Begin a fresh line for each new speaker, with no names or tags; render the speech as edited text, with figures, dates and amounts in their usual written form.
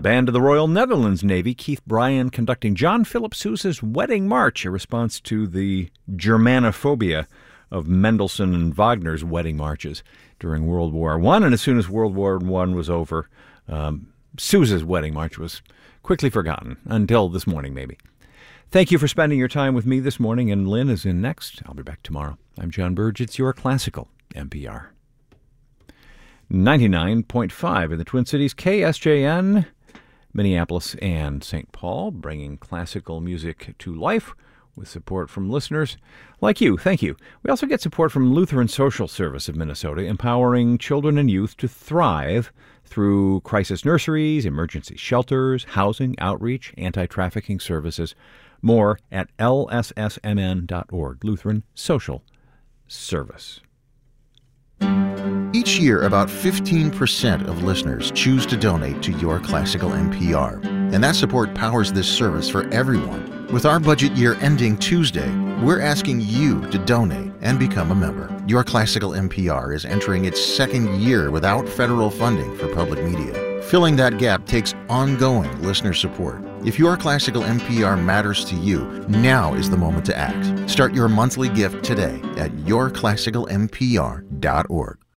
The band of the Royal Netherlands Navy, Keith Bryan, conducting John Philip Sousa's Wedding March, a response to the Germanophobia of Mendelssohn and Wagner's wedding marches during World War I. And as soon as World War I was over, Sousa's Wedding March was quickly forgotten, until this morning maybe. Thank you for spending your time with me this morning, and Lynn is in next. I'll be back tomorrow. I'm John Burge. It's your classical NPR. 99.5 in the Twin Cities, KSJN, Minneapolis and St. Paul, bringing classical music to life with support from listeners like you. Thank you. We also get support from Lutheran Social Service of Minnesota, empowering children and youth to thrive through crisis nurseries, emergency shelters, housing, outreach, anti-trafficking services. More at lssmn.org, Lutheran Social Service.
Each year, about 15% of listeners choose to donate to Your Classical NPR, and that support powers this service for everyone. With our budget year ending Tuesday, we're asking you to donate and become a member. Your Classical NPR is entering its second year without federal funding for public media. Filling that gap takes ongoing listener support. If Your Classical NPR matters to you, now is the moment to act. Start your monthly gift today at yourclassicalnpr.org.